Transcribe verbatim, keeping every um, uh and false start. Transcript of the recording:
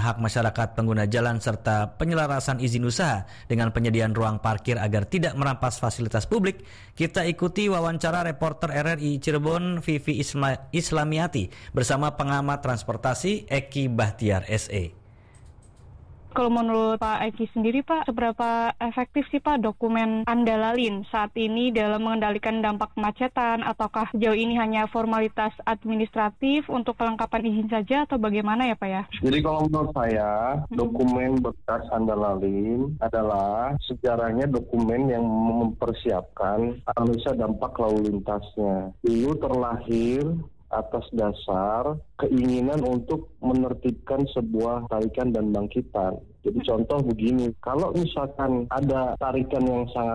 hak masyarakat pengguna jalan serta penyelarasan izin usaha dengan penyediaan ruang parkir agar tidak merampas fasilitas publik, kita ikuti wawancara reporter R R I Cirebon Vivi Isma- Islamiati bersama pengamat transportasi Eki Bahtiar S E. Kalau menurut Pak Eki sendiri, Pak, seberapa efektif sih Pak dokumen Andalalin saat ini dalam mengendalikan dampak kemacetan, ataukah sejauh ini hanya formalitas administratif untuk kelengkapan izin saja atau bagaimana ya Pak ya? Jadi kalau menurut saya, dokumen bekas Andalalin adalah sejarahnya dokumen yang mempersiapkan analisa dampak lalu lintasnya. Dulu terlahir atas dasar keinginan untuk menertibkan sebuah tarikan dan bangkitan. Jadi contoh begini, kalau misalkan ada tarikan yang sangat